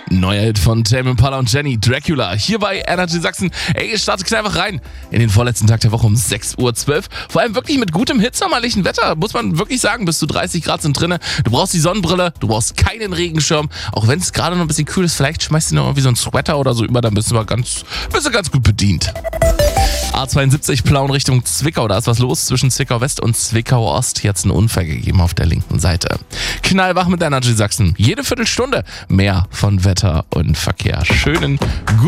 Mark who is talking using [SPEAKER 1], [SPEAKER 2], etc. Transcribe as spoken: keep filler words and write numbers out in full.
[SPEAKER 1] Neuer Hit von Tame Impala und Jenny, Dracula, hier bei Energy Sachsen. Ey, ihr startet einfach rein in den vorletzten Tag der Woche um sechs Uhr zwölf. Vor allem wirklich mit gutem hitzsommerlichen Wetter, muss man wirklich sagen. Bis zu dreißig Grad sind drinne. Du brauchst die Sonnenbrille, du brauchst keinen Regenschirm. Auch wenn es gerade noch ein bisschen kühl ist, vielleicht schmeißt du noch irgendwie so einen Sweater oder so über, dann bist du mal ganz, bist du ganz gut bedient. A zweiundsiebzig Plauen Richtung Zwickau, da ist was los zwischen Zwickau West und Zwickau Ost. Hier hat es einen Unfall gegeben auf der linken Seite. Knallwach mit Energy Sachsen. Jede Viertelstunde mehr von Wetter und Verkehr. Schönen guten